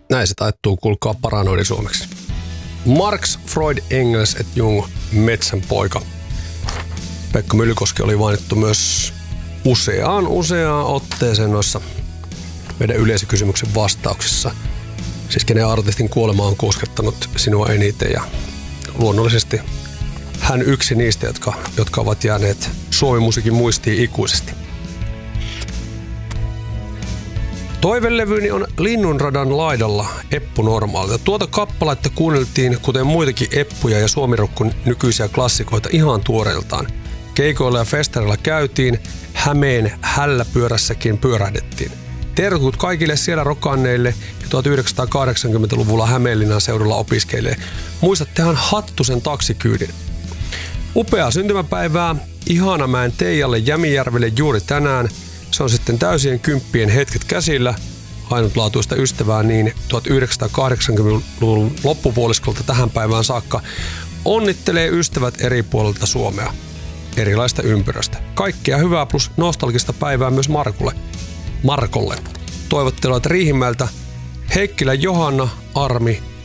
Näin se taittuu, kuulkaa paranoidi suomeksi. Marx, Freud, Engels et Jung, metsän poika. Pekka Myllykoski oli mainittu myös useaan otteeseen noissa meidän yleisökysymyksen vastauksissa. Siis kenen artistin kuolema on koskettanut sinua eniten ja luonnollisesti hän yksi niistä, jotka ovat jääneet Suomi-musiikin muistiin ikuisesti. Toivelevyni on Linnunradan laidalla Eppu Normaalilta. Tuota kappaletta kuunneltiin, kuten muitakin Eppuja ja suomirokkun nykyisiä klassikoita ihan tuoreeltaan. Keikoilla ja festareilla käytiin, Hämeen hälläpyörässäkin pyörähdettiin. Terkut kaikille siellä rokanneille ja 1980-luvulla Hämeenlinnan seudulla opiskeille. Muistattehan Hattusen taksikyydin. Upeaa syntymäpäivää Ihanamäen Teijalle Jämijärvelle juuri tänään. Se on sitten täysien 10 hetket käsillä. Ainutlaatuista ystävää niin 1980-luvun loppupuoliskolta tähän päivään saakka onnittelee ystävät eri puolilta Suomea. Erilaista ympyröstä. Kaikkea hyvää plus nostalgista päivää myös Markolle. Toivottelut Riihimäeltä Heikkilä Johanna, Armi,